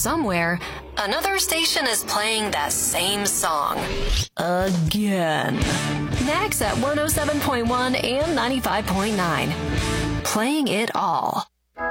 somewhere, another station is playing that same song. Again. Next at 107.1 and 95.9. Playing it all.